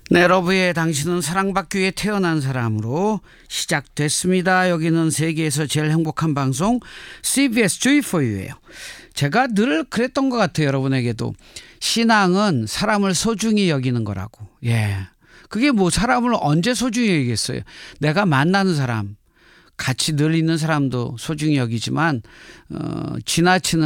네, 러브의 당신은 사랑받기 위해 태어난 사람으로 시작됐습니다. 여기는 세계에서 제일 행복한 방송 CBS Joy for You예요. 제가 늘 그랬던 것 같아요. 여러분에게도 신앙은 사람을 소중히 여기는 거라고. 그게 뭐 사람을 언제 소중히 여기겠어요. 내가 만나는 사람, 같이 늘 있는 사람도 소중히 여기지만 지나치는